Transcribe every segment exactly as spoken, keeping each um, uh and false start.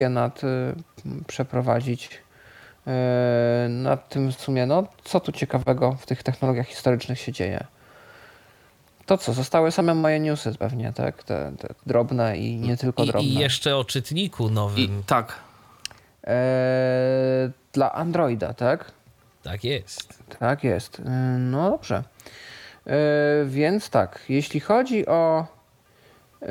nad przeprowadzić nad tym w sumie, no co tu ciekawego w tych technologiach historycznych się dzieje. To co, zostały same moje newsy pewnie, tak? Te, te drobne i nie tylko I, drobne. I jeszcze o czytniku nowym. I, tak. Eee, dla Androida, tak? Tak jest. Tak jest. No dobrze. Eee, więc tak, jeśli chodzi o eee,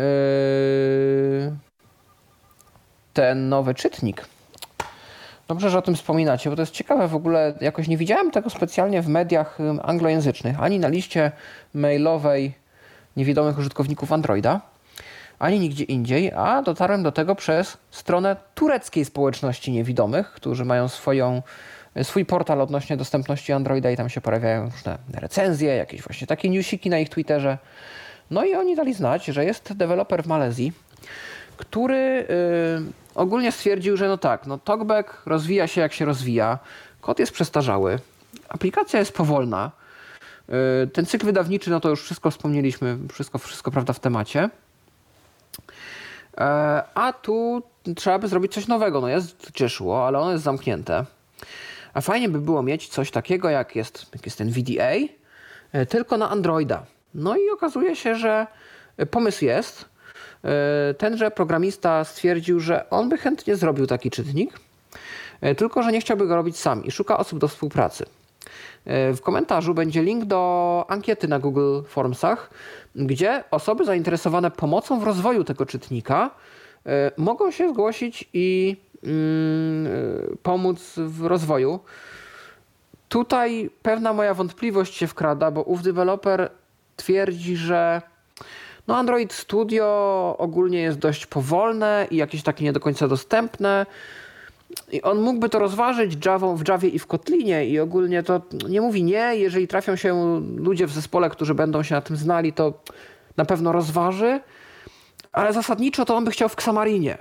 ten nowy czytnik, dobrze, że o tym wspominacie, bo to jest ciekawe w ogóle, jakoś nie widziałem tego specjalnie w mediach anglojęzycznych, ani na liście mailowej niewidomych użytkowników Androida, ani nigdzie indziej, a dotarłem do tego przez stronę tureckiej społeczności niewidomych, którzy mają swoją, swój portal odnośnie dostępności Androida i tam się pojawiają różne recenzje, jakieś właśnie takie newsiki na ich Twitterze. No i oni dali znać, że jest deweloper w Malezji, który yy, ogólnie stwierdził, że no tak, no TalkBack rozwija się jak się rozwija, kod jest przestarzały, aplikacja jest powolna, yy, ten cykl wydawniczy, no to już wszystko wspomnieliśmy, wszystko, wszystko prawda w temacie, yy, a tu trzeba by zrobić coś nowego, no jest Joshua, ale ono jest zamknięte, a fajnie by było mieć coś takiego jak jest, jak jest ten V D A, yy, tylko na Androida. No i okazuje się, że pomysł jest. Tenże programista stwierdził, że on by chętnie zrobił taki czytnik, tylko że nie chciałby go robić sam i szuka osób do współpracy. W komentarzu będzie link do ankiety na Google Formsach, gdzie osoby zainteresowane pomocą w rozwoju tego czytnika mogą się zgłosić i pomóc w rozwoju. Tutaj pewna moja wątpliwość się wkrada, bo ów deweloper twierdzi, że no Android Studio ogólnie jest dość powolne i jakieś takie nie do końca dostępne. I on mógłby to rozważyć Javą, w Javie i w Kotlinie i ogólnie to nie mówi nie. Jeżeli trafią się ludzie w zespole, którzy będą się na tym znali, to na pewno rozważy. Ale zasadniczo to on by chciał w Xamarinie.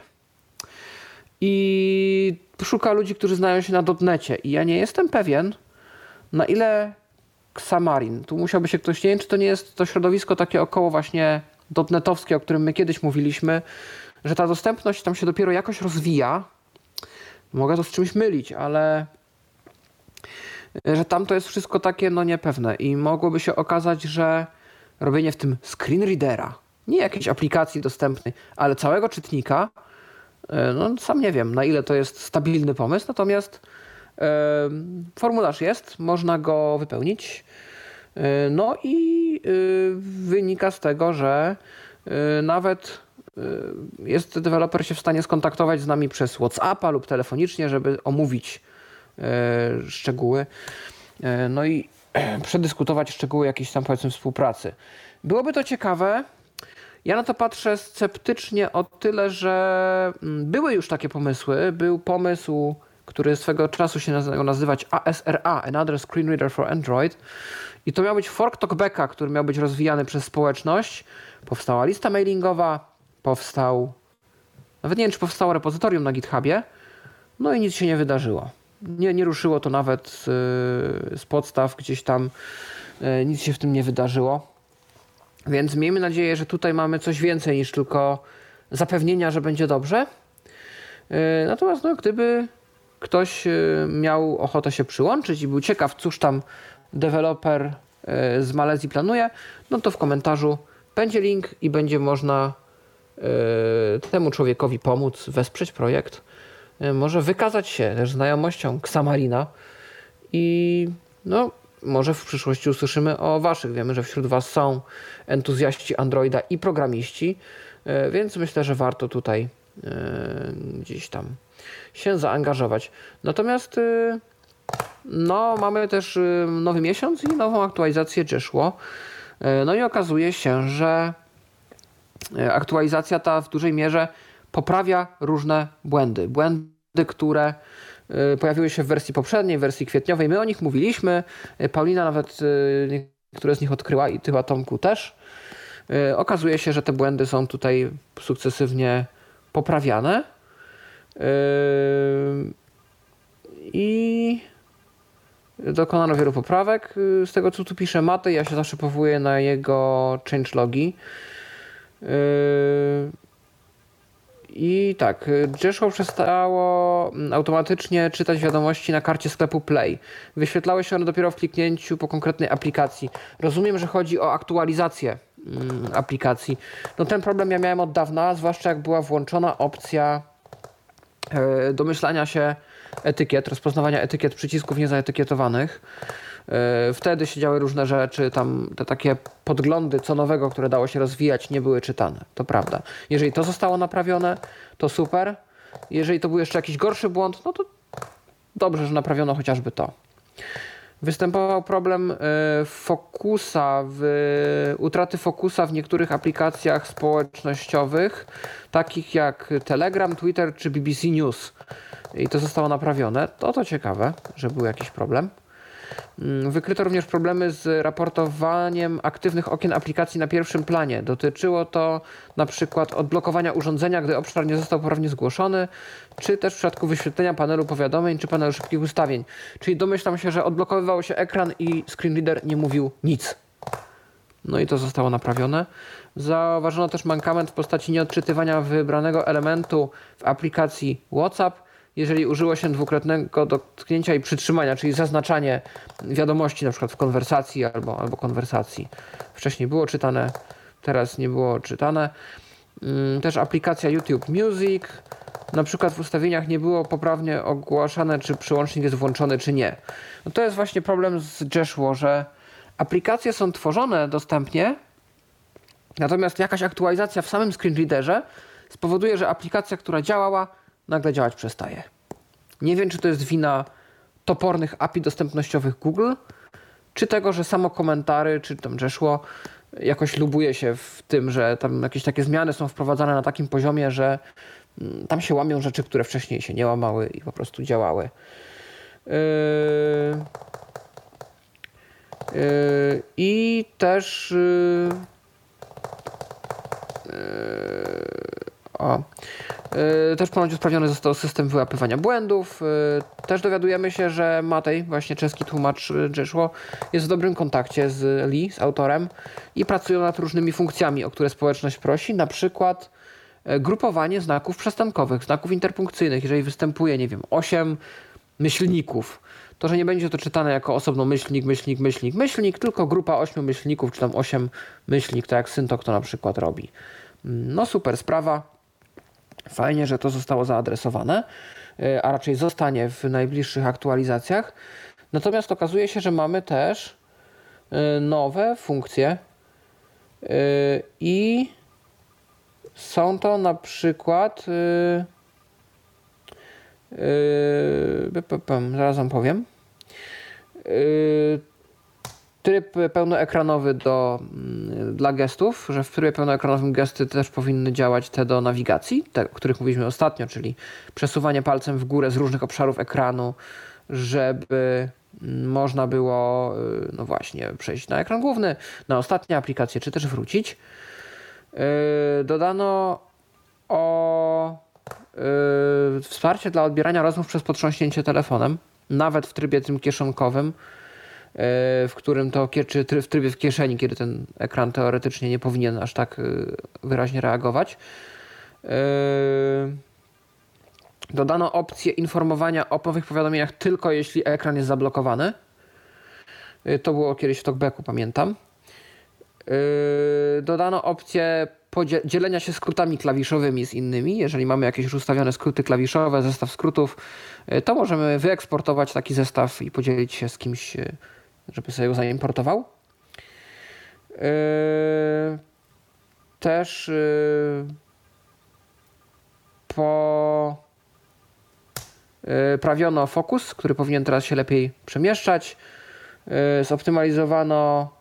I szuka ludzi, którzy znają się na dotnecie. I ja nie jestem pewien, na ile Xamarin. Tu musiałby się ktoś, nie wiem, czy to nie jest to środowisko takie około właśnie dotnetowskie, o którym my kiedyś mówiliśmy, że ta dostępność tam się dopiero jakoś rozwija. Mogę to z czymś mylić, ale że tam to jest wszystko takie no niepewne i mogłoby się okazać, że robienie w tym screen readera, nie jakiejś aplikacji dostępnej, ale całego czytnika, no sam nie wiem, na ile to jest stabilny pomysł, natomiast yy, formularz jest, można go wypełnić. Yy, no i yy, wynika z tego, że yy, nawet yy, jest deweloper się w stanie skontaktować z nami przez WhatsAppa lub telefonicznie, żeby omówić yy, szczegóły. Yy, no i przedyskutować szczegóły jakiejś tam, powiedzmy, współpracy. Byłoby to ciekawe. Ja na to patrzę sceptycznie o tyle, że były już takie pomysły. Był pomysł, który swego czasu się nazywał nazywać A S R A, Another Screen Reader for Android. I to miał być fork TalkBacka, który miał być rozwijany przez społeczność. Powstała lista mailingowa, powstał... Nawet nie wiem, czy powstało repozytorium na GitHubie. No i nic się nie wydarzyło. Nie, nie ruszyło to nawet z, z podstaw gdzieś tam. Nic się w tym nie wydarzyło. Więc miejmy nadzieję, że tutaj mamy coś więcej niż tylko zapewnienia, że będzie dobrze. Natomiast no, gdyby ktoś miał ochotę się przyłączyć i był ciekaw, cóż tam deweloper z Malezji planuje, no to w komentarzu będzie link i będzie można temu człowiekowi pomóc, wesprzeć projekt. Może wykazać się też znajomością Xamarina i no może w przyszłości usłyszymy o waszych. Wiemy, że wśród was są entuzjaści Androida i programiści, więc myślę, że warto tutaj gdzieś tam się zaangażować. Natomiast no, mamy też nowy miesiąc i nową aktualizację Joshua. No i okazuje się, że aktualizacja ta w dużej mierze poprawia różne błędy. Błędy, które pojawiły się w wersji poprzedniej, w wersji kwietniowej. My o nich mówiliśmy. Paulina nawet niektóre z nich odkryła i chyba Tomku też. Okazuje się, że te błędy są tutaj sukcesywnie poprawiane. I dokonano wielu poprawek. Z tego, co tu pisze Matej, ja się zawsze powołuję na jego changelogi. I tak, Jeshua przestało automatycznie czytać wiadomości na karcie sklepu Play. Wyświetlały się one dopiero w kliknięciu po konkretnej aplikacji. Rozumiem, że chodzi o aktualizację mm, aplikacji. No ten problem ja miałem od dawna, zwłaszcza jak była włączona opcja e, domyślania się etykiet, rozpoznawania etykiet przycisków niezaetykietowanych. E, wtedy się działy różne rzeczy, tam te takie podglądy co nowego, które dało się rozwijać, nie były czytane. To prawda. Jeżeli to zostało naprawione, to super. Jeżeli to był jeszcze jakiś gorszy błąd, no to dobrze, że naprawiono chociażby to. Występował problem y, fokusa, w, utraty fokusa w niektórych aplikacjach społecznościowych, takich jak Telegram, Twitter czy B B C News. I to zostało naprawione. To to ciekawe, że był jakiś problem. Wykryto również problemy z raportowaniem aktywnych okien aplikacji na pierwszym planie. Dotyczyło to na przykład odblokowania urządzenia, gdy obszar nie został poprawnie zgłoszony, czy też w przypadku wyświetlenia panelu powiadomień, czy panelu szybkich ustawień. Czyli domyślam się, że odblokowywał się ekran i screen reader nie mówił nic. No i to zostało naprawione. Zauważono też mankament w postaci nieodczytywania wybranego elementu w aplikacji WhatsApp, jeżeli użyło się dwukrotnego dotknięcia i przytrzymania, czyli zaznaczanie wiadomości na przykład w konwersacji albo, albo konwersacji. Wcześniej było czytane, teraz nie było czytane. Też aplikacja YouTube Music. Na przykład w ustawieniach nie było poprawnie ogłaszane, czy przełącznik jest włączony, czy nie. No to jest właśnie problem z Jeshua, że aplikacje są tworzone dostępnie, natomiast jakaś aktualizacja w samym screen readerze spowoduje, że aplikacja, która działała, nagle działać przestaje. Nie wiem, czy to jest wina topornych A P I dostępnościowych Google, czy tego, że samo komentary, czy tam Jeshua jakoś lubuje się w tym, że tam jakieś takie zmiany są wprowadzane na takim poziomie, że tam się łamią rzeczy, które wcześniej się nie łamały i po prostu działały. Yy... Yy... I też... Yy... Yy... O. Yy, też ponoć usprawniony został system wyłapywania błędów. Yy, też dowiadujemy się, że Matej, właśnie czeski tłumacz Jeshua, jest w dobrym kontakcie z Lee, z autorem i pracują nad różnymi funkcjami, o które społeczność prosi, na przykład yy, grupowanie znaków przestankowych, znaków interpunkcyjnych. Jeżeli występuje, nie wiem, osiem myślników, to że nie będzie to czytane jako osobno myślnik, myślnik, myślnik, myślnik, tylko grupa ośmiu myślników, czy tam osiem myślnik, tak jak Syntok to na przykład robi. No super sprawa. Fajnie, że to zostało zaadresowane, a raczej zostanie w najbliższych aktualizacjach. Natomiast okazuje się, że mamy też nowe funkcje i są to na przykład zaraz wam powiem tryb pełnoekranowy do, dla gestów, że w trybie pełnoekranowym gesty też powinny działać te do nawigacji, te, o których mówiliśmy ostatnio, czyli przesuwanie palcem w górę z różnych obszarów ekranu, żeby można było, no właśnie, przejść na ekran główny, na ostatnie aplikacje, czy też wrócić. Yy, dodano o yy, wsparcie dla odbierania rozmów przez potrząśnięcie telefonem, nawet w trybie tym kieszonkowym, w którym to, czy w trybie w kieszeni, kiedy ten ekran teoretycznie nie powinien aż tak wyraźnie reagować. Dodano opcję informowania o nowych powiadomieniach tylko jeśli ekran jest zablokowany. To było kiedyś w talkbacku, pamiętam. Dodano opcję dzielenia się skrótami klawiszowymi z innymi. Jeżeli mamy jakieś już ustawione skróty klawiszowe, zestaw skrótów, to możemy wyeksportować taki zestaw i podzielić się z kimś, żeby sobie go zaimportował. Też poprawiono fokus, który powinien teraz się lepiej przemieszczać. Zoptymalizowano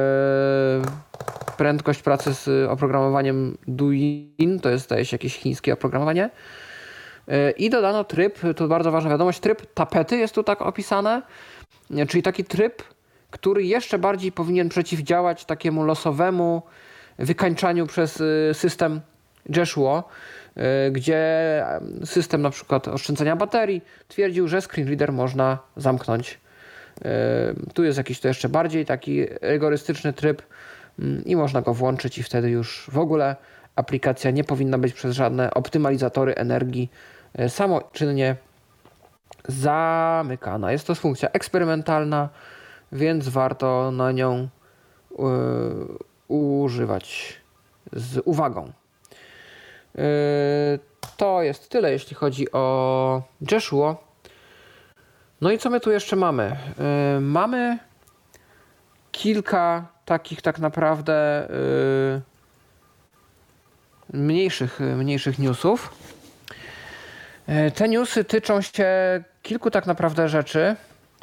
prędkość pracy z oprogramowaniem Douyin, to jest, zdaje się, jakieś chińskie oprogramowanie. I dodano tryb, to bardzo ważna wiadomość, tryb tapety jest tu tak opisane, czyli taki tryb, który jeszcze bardziej powinien przeciwdziałać takiemu losowemu wykańczaniu przez system Jeshua, gdzie system na przykład oszczędzania baterii twierdził, że screen reader można zamknąć. Tu jest jakiś to jeszcze bardziej taki rygorystyczny tryb i można go włączyć i wtedy już w ogóle aplikacja nie powinna być przez żadne optymalizatory energii samoczynnie zamykana. Jest to funkcja eksperymentalna, więc warto na nią yy, używać z uwagą. Yy, to jest tyle, jeśli chodzi o Joshua. No i co my tu jeszcze mamy? Yy, mamy kilka takich tak naprawdę yy, mniejszych, mniejszych newsów. Yy, te newsy tyczą się kilku tak naprawdę rzeczy.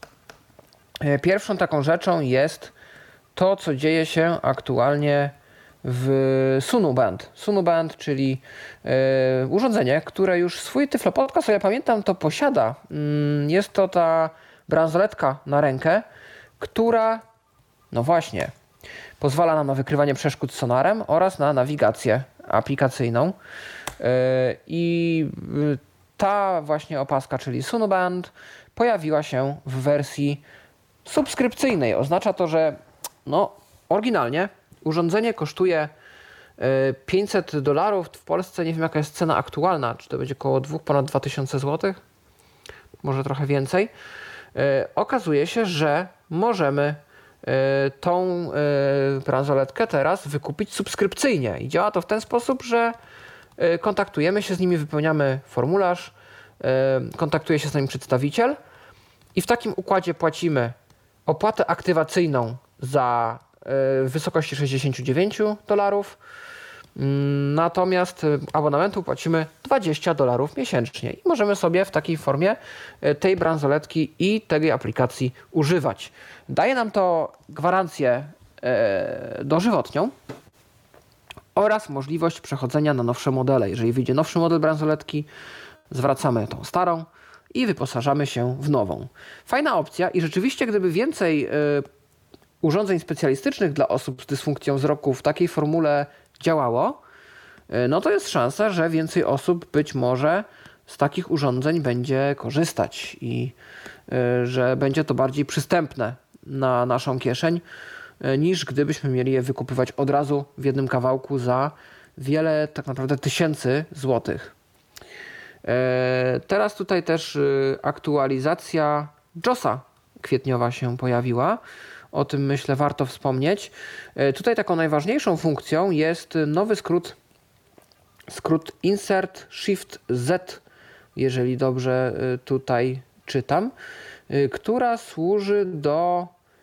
Yy, pierwszą taką rzeczą jest to, co dzieje się aktualnie w Sunu Band. Sunu Band, czyli yy, urządzenie, które już swój Tyflo Podcast, o ja pamiętam, to posiada. Yy, jest to ta bransoletka na rękę, która, no właśnie, pozwala nam na wykrywanie przeszkód sonarem oraz na nawigację aplikacyjną. Yy, I ta właśnie opaska, czyli Sunu Band, pojawiła się w wersji subskrypcyjnej. Oznacza to, że no, oryginalnie urządzenie kosztuje pięćset dolarów. W Polsce nie wiem, jaka jest cena aktualna. Czy to będzie około dwóch, ponad dwa tysiące złotych? Może trochę więcej. Okazuje się, że możemy tą bransoletkę teraz wykupić subskrypcyjnie. I działa to w ten sposób, że kontaktujemy się z nimi, wypełniamy formularz, kontaktuje się z nami przedstawiciel i w takim układzie płacimy opłatę aktywacyjną za w wysokości sześćdziesiąt dziewięć dolarów, natomiast abonamentu płacimy dwadzieścia dolarów miesięcznie i możemy sobie w takiej formie tej bransoletki i tej aplikacji używać. Daje nam to gwarancję dożywotnią oraz możliwość przechodzenia na nowsze modele. Jeżeli wyjdzie nowszy model bransoletki, zwracamy tą starą i wyposażamy się w nową. Fajna opcja i rzeczywiście, gdyby więcej y, urządzeń specjalistycznych dla osób z dysfunkcją wzroku w takiej formule działało, y, no to jest szansa, że więcej osób być może z takich urządzeń będzie korzystać i y, że będzie to bardziej przystępne na naszą kieszeń, y, niż gdybyśmy mieli je wykupywać od razu w jednym kawałku za wiele tak naprawdę tysięcy złotych. Teraz tutaj też aktualizacja JOSa kwietniowa się pojawiła. O tym myślę warto wspomnieć. Tutaj taką najważniejszą funkcją jest nowy skrót, skrót Insert Shift Z, jeżeli dobrze tutaj czytam, która służy do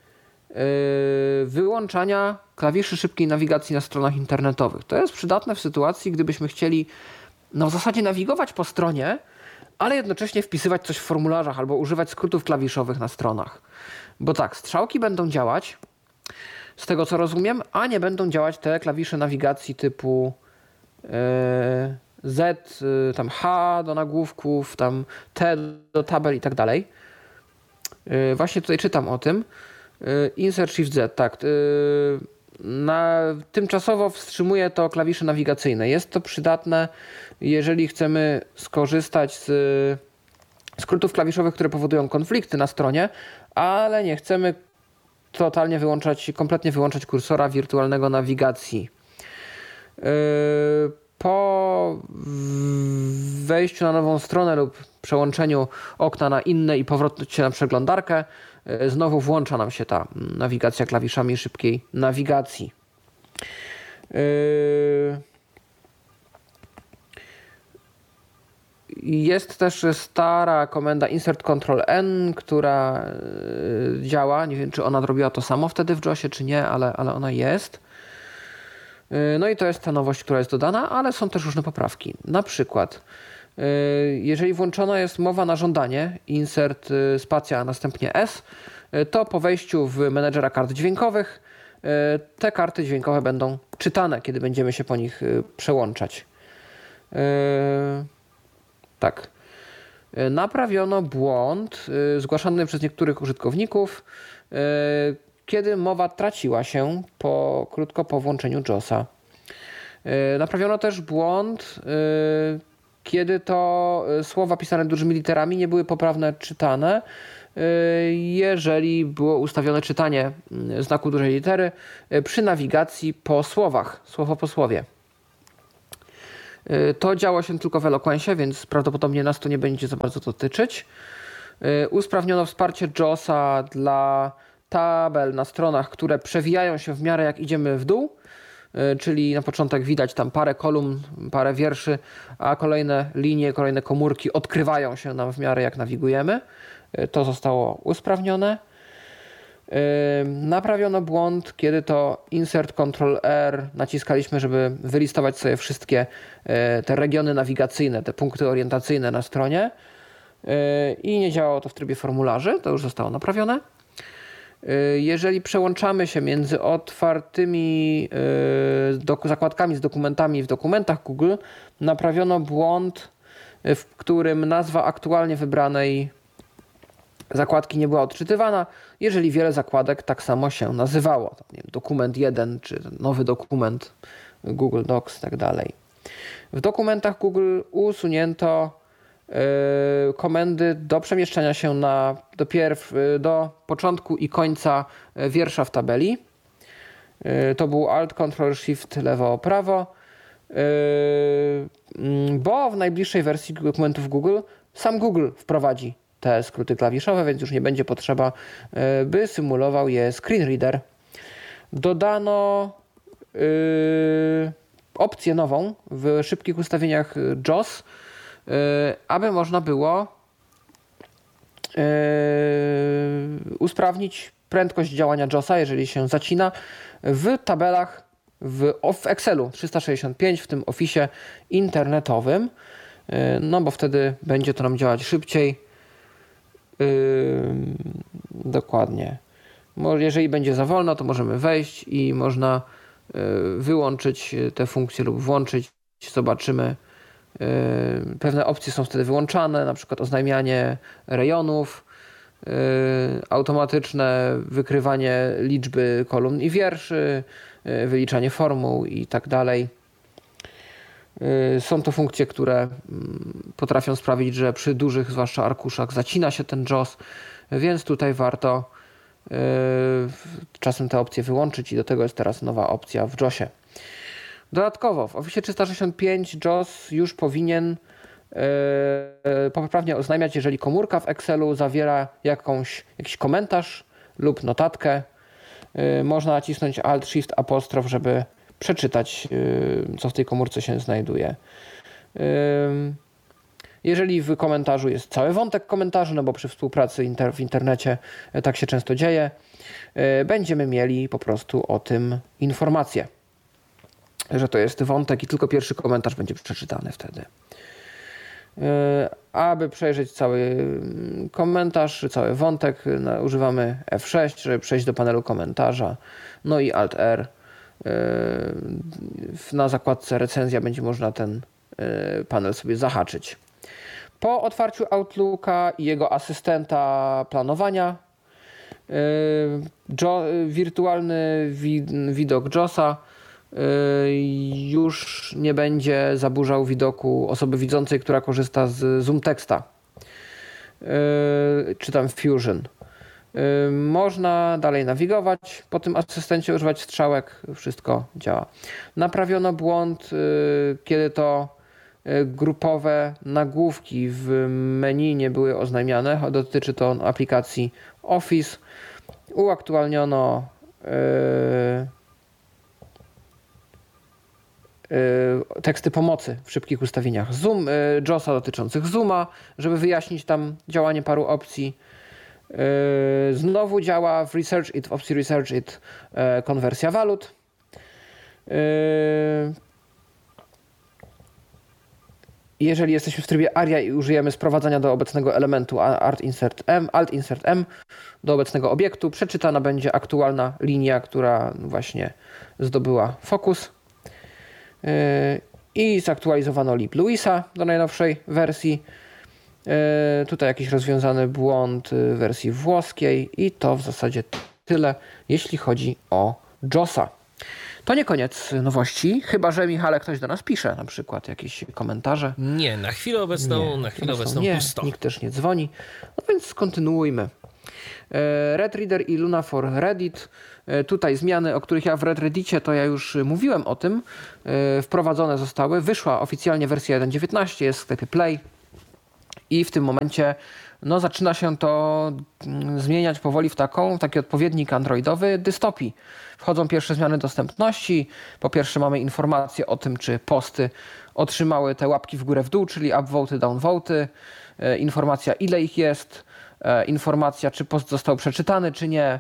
wyłączania klawiszy szybkiej nawigacji na stronach internetowych. To jest przydatne w sytuacji, gdybyśmy chcieli no w zasadzie nawigować po stronie, ale jednocześnie wpisywać coś w formularzach albo używać skrótów klawiszowych na stronach. Bo tak, strzałki będą działać, z tego co rozumiem, a nie będą działać te klawisze nawigacji typu yy, Z, yy, tam H do nagłówków, tam T do tabel i tak dalej. Yy, właśnie tutaj czytam o tym. Yy, Insert Shift Z, tak. Yy, Na, tymczasowo wstrzymuje to klawisze nawigacyjne. Jest to przydatne, jeżeli chcemy skorzystać z skrótów klawiszowych, które powodują konflikty na stronie, ale nie chcemy totalnie wyłączać, kompletnie wyłączać kursora wirtualnego nawigacji. Po wejściu na nową stronę lub przełączeniu okna na inne i powrocie na przeglądarkę, znowu włącza nam się ta nawigacja klawiszami szybkiej nawigacji. Jest też stara komenda Insert Control N, która działa. Nie wiem, czy ona robiła to samo wtedy w JOSie, czy nie, ale, ale ona jest. No i to jest ta nowość, która jest dodana, ale są też różne poprawki. Na przykład, jeżeli włączona jest mowa na żądanie, insert spacja, a następnie S, to po wejściu w menedżera kart dźwiękowych te karty dźwiękowe będą czytane, kiedy będziemy się po nich przełączać. Tak. Naprawiono błąd zgłaszany przez niektórych użytkowników, kiedy mowa traciła się po, krótko po włączeniu JOSa. Naprawiono też błąd, kiedy to słowa pisane dużymi literami nie były poprawnie czytane, jeżeli było ustawione czytanie znaku dużej litery przy nawigacji po słowach, słowo po słowie. To działo się tylko w Eloquencie, więc prawdopodobnie nas to nie będzie za bardzo dotyczyć. Usprawniono wsparcie JOSa dla tabel na stronach, które przewijają się w miarę jak idziemy w dół, czyli na początek widać tam parę kolumn, parę wierszy, a kolejne linie, kolejne komórki odkrywają się nam w miarę jak nawigujemy. To zostało usprawnione. Naprawiono błąd, kiedy to Insert Control R naciskaliśmy, żeby wylistować sobie wszystkie te regiony nawigacyjne, te punkty orientacyjne na stronie i nie działało to w trybie formularzy, to już zostało naprawione. Jeżeli przełączamy się między otwartymi zakładkami z dokumentami w dokumentach Google, naprawiono błąd, w którym nazwa aktualnie wybranej zakładki nie była odczytywana, jeżeli wiele zakładek tak samo się nazywało. Nie wiem, dokument jeden czy nowy dokument Google Docs i tak dalej. W dokumentach Google usunięto yy, komendy do przemieszczania się na, do, pierw, yy, do początku i końca wiersza w tabeli. Yy, to był Alt, Ctrl, Shift, lewo, prawo. Yy, yy, bo w najbliższej wersji dokumentów Google sam Google wprowadzi te skróty klawiszowe, więc już nie będzie potrzeba, by symulował je screenreader. Dodano yy, opcję nową w szybkich ustawieniach JOS, yy, aby można było yy, usprawnić prędkość działania JOSa, jeżeli się zacina, w tabelach w, w Excelu trzysta sześćdziesiąt pięć, w tym Office internetowym, yy, no bo wtedy będzie to nam działać szybciej. Yy, dokładnie. Jeżeli będzie za wolno, to możemy wejść i można yy, wyłączyć te funkcje lub włączyć. Zobaczymy. Yy, pewne opcje są wtedy wyłączane, na przykład oznajmianie rejonów, yy, automatyczne wykrywanie liczby kolumn i wierszy, yy, wyliczanie formuł i tak dalej. Są to funkcje, które potrafią sprawić, że przy dużych, zwłaszcza arkuszach, zacina się ten JOS, więc tutaj warto yy, czasem te opcje wyłączyć i do tego jest teraz nowa opcja w JOSie. Dodatkowo w Office trzysta sześćdziesiąt pięć JOS już powinien yy, poprawnie oznajmiać, jeżeli komórka w Excelu zawiera jakąś, jakiś komentarz lub notatkę. Yy, można nacisnąć Alt, Shift, apostrof, żeby przeczytać, co w tej komórce się znajduje. Jeżeli w komentarzu jest cały wątek komentarzy, no bo przy współpracy inter w internecie tak się często dzieje, będziemy mieli po prostu o tym informację, że to jest wątek i tylko pierwszy komentarz będzie przeczytany wtedy. Aby przejrzeć cały komentarz, cały wątek, używamy F sześć, żeby przejść do panelu komentarza, no i Alt R. Na zakładce recenzja będzie można ten panel sobie zahaczyć. Po otwarciu Outlooka i jego asystenta planowania, jo, wirtualny widok JOSa już nie będzie zaburzał widoku osoby widzącej, która korzysta z Zoom Teksta czy tam Fusion. Można dalej nawigować po tym asystencie, używać strzałek, wszystko działa. Naprawiono błąd, kiedy to grupowe nagłówki w menu nie były oznajmiane. Dotyczy to aplikacji Office. Uaktualniono teksty pomocy w szybkich ustawieniach Zoom, JOSa dotyczących Zooma, żeby wyjaśnić tam działanie paru opcji. Znowu działa w Research It, w opcji Research It konwersja walut. Jeżeli jesteśmy w trybie aria i użyjemy sprowadzania do obecnego elementu Alt Insert M, Alt Insert M do obecnego obiektu, przeczytana będzie aktualna linia, która właśnie zdobyła fokus. I zaktualizowano lib Lewisa do najnowszej wersji. Tutaj jakiś rozwiązany błąd w wersji włoskiej i to w zasadzie tyle, jeśli chodzi o JOSa. To nie koniec nowości, chyba że, Michale, ktoś do nas pisze, na przykład jakieś komentarze. Nie, na chwilę obecną, nie, na chwilę obecną nie, pusto. Nikt też nie dzwoni, no więc kontynuujmy. RedReader i Luna for Reddit. Tutaj zmiany, o których ja w RedReddicie, to ja już mówiłem o tym, wprowadzone zostały. Wyszła oficjalnie wersja jeden dziewiętnaście, jest w sklepie Play i w tym momencie no, zaczyna się to zmieniać powoli w taką, taki odpowiednik androidowy dystopii. Wchodzą pierwsze zmiany dostępności. Po pierwsze mamy informacje o tym, czy posty otrzymały te łapki w górę w dół, czyli upvoty, downvoty. Informacja, ile ich jest. Informacja, czy post został przeczytany, czy nie.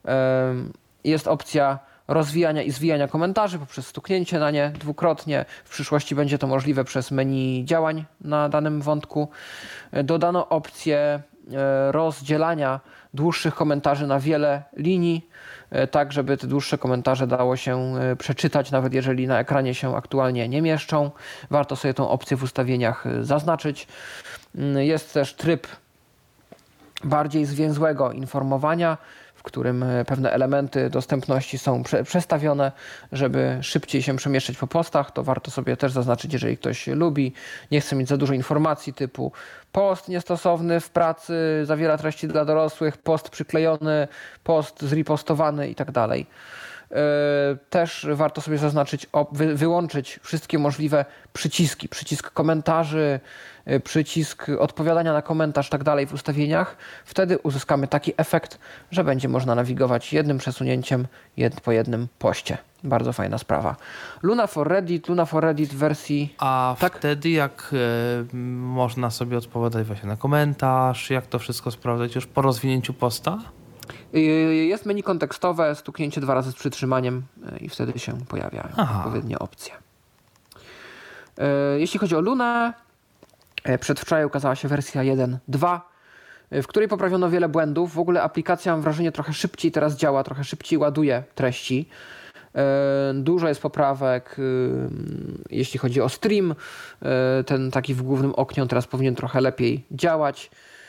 Jest opcja rozwijania i zwijania komentarzy poprzez stuknięcie na nie dwukrotnie. W przyszłości będzie to możliwe przez menu działań na danym wątku. Dodano opcję rozdzielania dłuższych komentarzy na wiele linii, tak żeby te dłuższe komentarze dało się przeczytać, nawet jeżeli na ekranie się aktualnie nie mieszczą. Warto sobie tą opcję w ustawieniach zaznaczyć. Jest też tryb bardziej zwięzłego informowania, w którym pewne elementy dostępności są prze, przestawione, żeby szybciej się przemieszczać po postach. To warto sobie też zaznaczyć, jeżeli ktoś lubi. Nie chce mieć za dużo informacji typu post niestosowny w pracy, zawiera treści dla dorosłych, post przyklejony, post zrepostowany i tak dalej. Też warto sobie zaznaczyć, wy, wyłączyć wszystkie możliwe przyciski, przycisk komentarzy, przycisk odpowiadania na komentarz, tak dalej w ustawieniach. Wtedy uzyskamy taki efekt, że będzie można nawigować jednym przesunięciem jed, po jednym poście. Bardzo fajna sprawa. Luna for Reddit, Luna for Reddit w wersji... A tak? wtedy jak e, można sobie odpowiadać właśnie na komentarz, jak to wszystko sprawdzać już po rozwinięciu posta? Jest menu kontekstowe, stuknięcie dwa razy z przytrzymaniem i wtedy się pojawiają Aha. odpowiednie opcje. Jeśli chodzi o Lunę, przedwczoraj ukazała się wersja jeden dwa, w której poprawiono wiele błędów. W ogóle aplikacja, mam wrażenie, trochę szybciej teraz działa, trochę szybciej ładuje treści. Dużo jest poprawek, jeśli chodzi o stream. Ten taki w głównym oknie on teraz powinien trochę lepiej działać.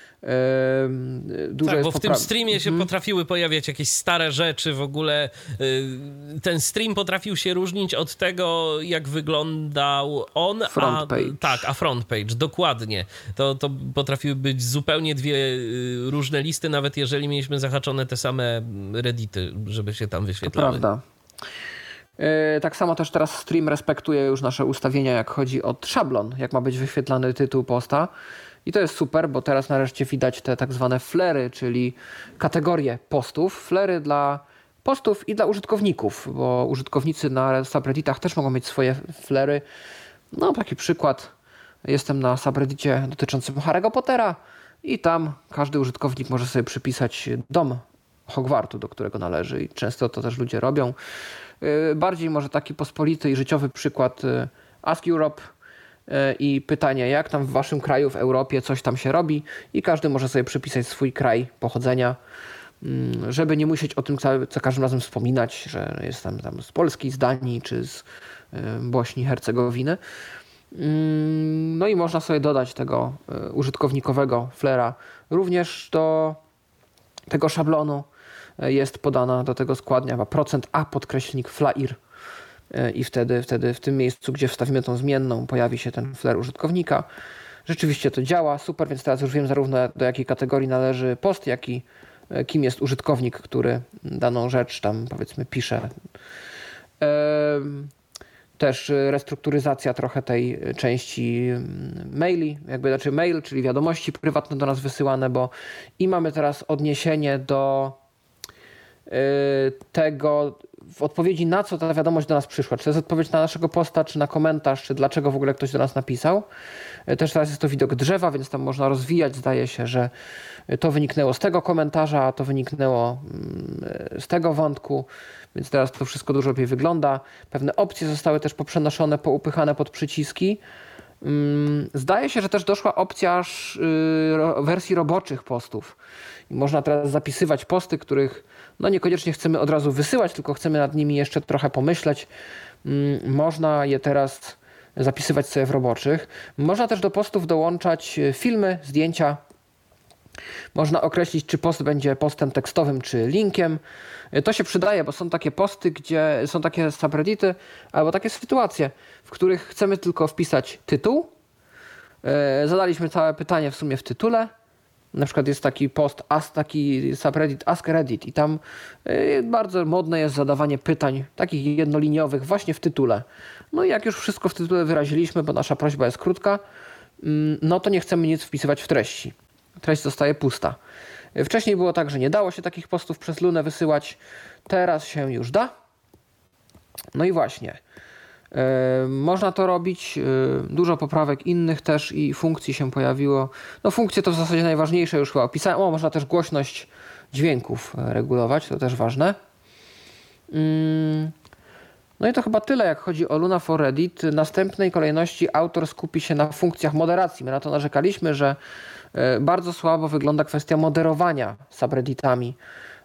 Dużo tak, jest bo w popra- tym streamie się hmm. potrafiły pojawiać jakieś stare rzeczy, w ogóle ten stream potrafił się różnić od tego, jak wyglądał on, front a page. tak, a front page, dokładnie. To, to potrafiły być zupełnie dwie różne listy, nawet jeżeli mieliśmy zahaczone te same reddity, żeby się tam wyświetlały. To prawda. Tak samo też teraz stream respektuje już nasze ustawienia, jak chodzi o szablon, jak ma być wyświetlany tytuł posta. I to jest super, bo teraz nareszcie widać te tak zwane flery, czyli kategorie postów. Flery dla postów i dla użytkowników, bo użytkownicy na subredditach też mogą mieć swoje flery. No taki przykład. Jestem na subreddicie dotyczącym Harry'ego Pottera i tam każdy użytkownik może sobie przypisać dom Hogwartu, do którego należy i często to też ludzie robią. Bardziej może taki pospolity i życiowy przykład Ask Europe i pytanie, jak tam w waszym kraju, w Europie coś tam się robi i każdy może sobie przypisać swój kraj pochodzenia, żeby nie musieć o tym co każdym razem wspominać, że jestem tam z Polski, z Danii czy z Bośni i Hercegowiny. No i można sobie dodać tego użytkownikowego flera. Również do tego szablonu jest podana do tego składnia procent A podkreślnik flair i wtedy, wtedy w tym miejscu, gdzie wstawimy tą zmienną, pojawi się ten flair użytkownika. Rzeczywiście to działa, super, więc teraz już wiem zarówno do jakiej kategorii należy post, jak i kim jest użytkownik, który daną rzecz tam powiedzmy pisze. Też restrukturyzacja trochę tej części maili, jakby znaczy mail, czyli wiadomości prywatne do nas wysyłane, bo i mamy teraz odniesienie do tego w odpowiedzi na co ta wiadomość do nas przyszła. Czy to jest odpowiedź na naszego posta, czy na komentarz, czy dlaczego w ogóle ktoś do nas napisał. Też teraz jest to widok drzewa, więc tam można rozwijać. Zdaje się, że to wyniknęło z tego komentarza, a to wyniknęło z tego wątku, więc teraz to wszystko dużo lepiej wygląda. Pewne opcje zostały też poprzenoszone, poupychane pod przyciski. Zdaje się, że też doszła opcja wersji roboczych postów. I można teraz zapisywać posty, których no niekoniecznie chcemy od razu wysyłać, tylko chcemy nad nimi jeszcze trochę pomyśleć. Można je teraz zapisywać sobie w roboczych. Można też do postów dołączać filmy, zdjęcia. Można określić, czy post będzie postem tekstowym, czy linkiem. To się przydaje, bo są takie posty, gdzie są takie subreddity, albo takie sytuacje, w których chcemy tylko wpisać tytuł. Zadaliśmy całe pytanie w sumie w tytule Na przykład jest taki post, ask, taki subreddit Ask Reddit i tam bardzo modne jest zadawanie pytań takich jednoliniowych właśnie w tytule. No i jak już wszystko w tytule wyraziliśmy, bo nasza prośba jest krótka, no to nie chcemy nic wpisywać w treści. Treść zostaje pusta. Wcześniej było tak, że nie dało się takich postów przez Lunę wysyłać. Teraz się już da. No i właśnie. Yy, można to robić. Yy, dużo poprawek innych też i funkcji się pojawiło. No funkcje to w zasadzie najważniejsze, już chyba opisałem. O, można też głośność dźwięków regulować, to też ważne. Yy. No i to chyba tyle, jak chodzi o Luna for Reddit. W następnej kolejności autor skupi się na funkcjach moderacji. My na to narzekaliśmy, że bardzo słabo wygląda kwestia moderowania subredditami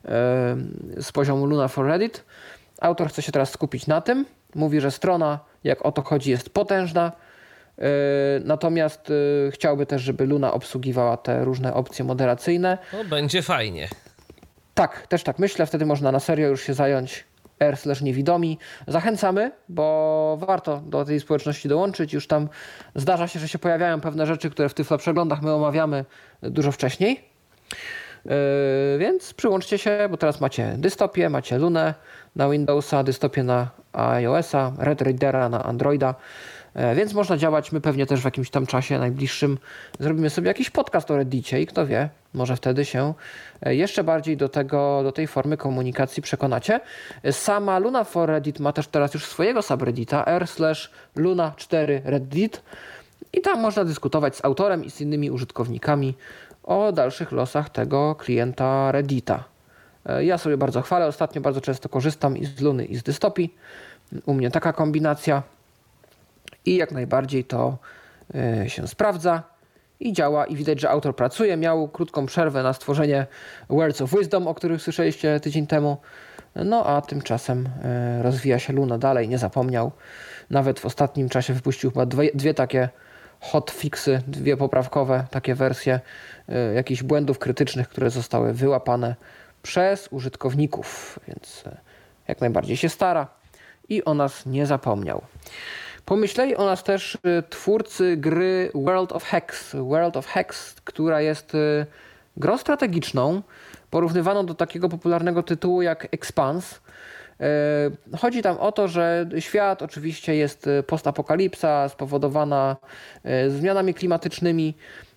z poziomu Luna for Reddit. Autor chce się teraz skupić na tym. Mówi, że strona, jak o to chodzi, jest potężna. Natomiast chciałby też, żeby Luna obsługiwała te różne opcje moderacyjne. No, będzie fajnie. Tak, też tak myślę. Wtedy można na serio już się zająć r slash niewidomi. Zachęcamy, bo warto do tej społeczności dołączyć. Już tam zdarza się, że się pojawiają pewne rzeczy, które w Tyflo Przeglądach my omawiamy dużo wcześniej. Yy, więc przyłączcie się, bo teraz macie dystopię, macie Lunę na Windowsa, dystopię na iOS-a, Red Readera na Androida. Yy, więc można działać. My pewnie też w jakimś tam czasie najbliższym zrobimy sobie jakiś podcast o Reddicie i kto wie, może wtedy się jeszcze bardziej do tego, do tej formy komunikacji przekonacie. Sama Luna for Reddit ma też teraz już swojego subreddita r slash luna cztery reddit i tam można dyskutować z autorem i z innymi użytkownikami o dalszych losach tego klienta Reddita. Ja sobie bardzo chwalę, ostatnio bardzo często korzystam i z Luny i z dystopii. U mnie taka kombinacja i jak najbardziej to się sprawdza. I działa i widać, że autor pracuje. Miał krótką przerwę na stworzenie Words of Wisdom, o których słyszeliście tydzień temu. No a tymczasem rozwija się Luna dalej, nie zapomniał. Nawet w ostatnim czasie wypuścił chyba dwie, dwie takie hotfixy, dwie poprawkowe takie wersje jakichś błędów krytycznych, które zostały wyłapane przez użytkowników. Więc jak najbardziej się stara i o nas nie zapomniał. Pomyśleli o nas też twórcy gry World of Hex. World of Hex, która jest grą strategiczną, porównywaną do takiego popularnego tytułu jak Expanse. Chodzi tam o to, że świat oczywiście jest postapokalipsa spowodowana zmianami klimatycznymi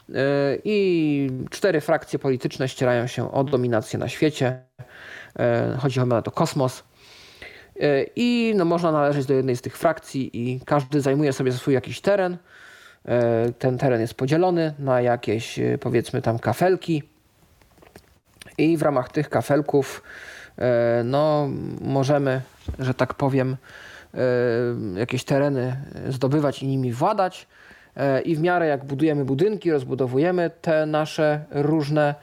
i cztery frakcje polityczne ścierają się o dominację na świecie. Chodzi chyba o to kosmos. I no, można należeć do jednej z tych frakcji i każdy zajmuje sobie swój jakiś teren. Ten teren jest podzielony na jakieś, powiedzmy tam, kafelki i w ramach tych kafelków no, możemy, że tak powiem, jakieś tereny zdobywać i nimi władać i w miarę jak budujemy budynki, rozbudowujemy te nasze różne